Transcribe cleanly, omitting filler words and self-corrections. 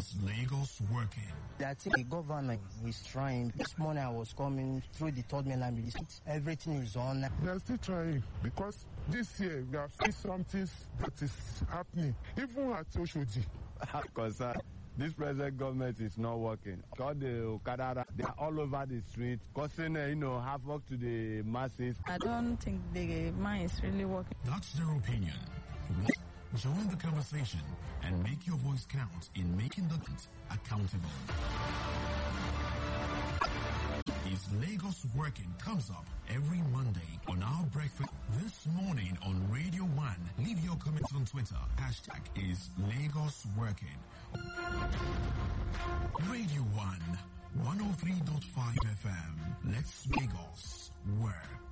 Is Lagos working? I think the government is trying. This morning I was coming through the third mainland. Everything is on. They are still trying because this year we have seen something that is happening, even at Oshodi. Because this present government is not working. All the Okada, they are all over the street, causing havoc to the masses. I don't think the man is really working. That's their opinion. Join the conversation and make your voice count in making the accountable. Is Lagos working? Comes up every Monday on our breakfast this morning on Radio 1. Leave your comments on Twitter. Hashtag is Lagos working. Radio 1, 103.5 FM. Let's Lagos work.